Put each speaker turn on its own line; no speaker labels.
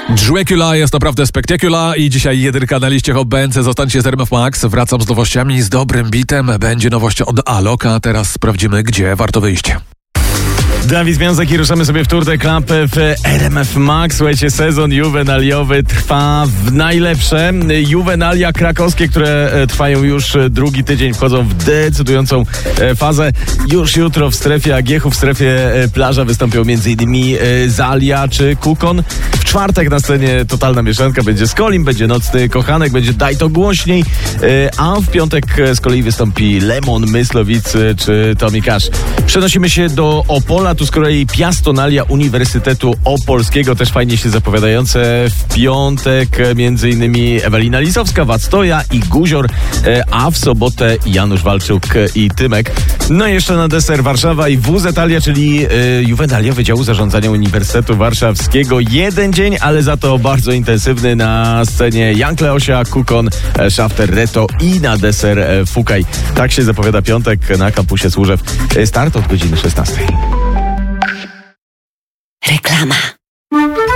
Dracula jest naprawdę spektakular i dzisiaj jedynka na liście Hot BNC. Zostańcie z RMF Max. Wracam z nowościami, z dobrym bitem. Będzie nowość od Aloka. Teraz sprawdzimy, gdzie warto wyjść.
Dawid Związek i ruszamy sobie w Tour de Club w RMF Max. Słuchajcie, sezon juwenaliowy trwa w najlepsze. Juwenalia krakowskie, które trwają już drugi tydzień, wchodzą w decydującą fazę. Już jutro w strefie Agiechu, w strefie plaża wystąpią m.in. Zalia czy Kukon. W czwartek na scenie totalna mieszanka. Będzie Skolim, będzie Nocny Kochanek, będzie Daj to głośniej. A w piątek z kolei wystąpi Lemon, Myslowicy czy Tommy Cash. Przenosimy się do Opola. Tu z kolei Piastonalia Uniwersytetu Opolskiego, też fajnie się zapowiadające. W piątek m.in. Ewelina Lisowska, Wactoja i Guzior, a w sobotę Janusz Walczuk i Tymek. No i jeszcze na deser Warszawa i WZ-alia, czyli Juwenalia Wydziału Zarządzania Uniwersytetu Warszawskiego. Jeden dzień, ale za to bardzo intensywny. Na scenie Jan Kleosia, Kukon, Shafter, Reto i na deser Fukaj. Tak się zapowiada piątek na kampusie Służew. Start od godziny 16.
Reklama.